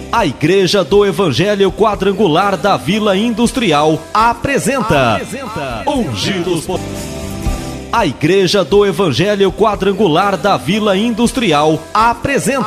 A Igreja do Evangelho Quadrangular da Vila Industrial apresenta Ungidos por... A Igreja do Evangelho Quadrangular da Vila Industrial apresenta